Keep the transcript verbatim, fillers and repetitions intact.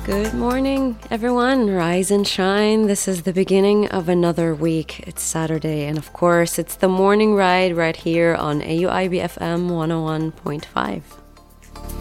Good morning, everyone. Rise and shine. This is the beginning of another week. It's Saturday, and of course, it's the morning ride right here on A U I B F M one oh one point five.